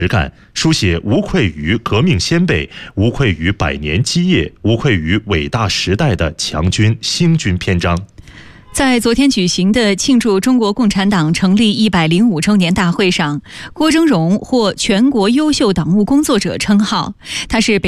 实干，书写无愧于革命先辈、无愧于百年基业、无愧于伟大时代的强军兴军篇章。 在昨天举行的庆祝中国共产党成立105周年大会上，郭峥嵘获全国优秀党务工作者称号。他是